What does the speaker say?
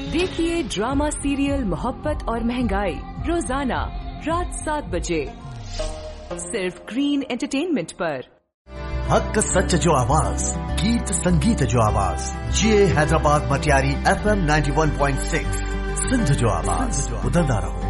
देखिए drama serial मोहब्बत और महंगाई रोजाना रात 7 बजे सिर्फ ग्रीन एंटरटेनमेंट पर। हक सच जो आवाज, गीत संगीत जो आवाज, ये हैदराबाद मटियारी FM 91.6 सिंध जो आवाज, बुलंदा रहो।